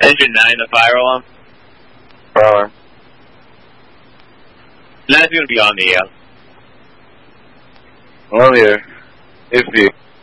Engine 9, the fire alarm. Fire alarm. That's going to be on the air. On the air. If you.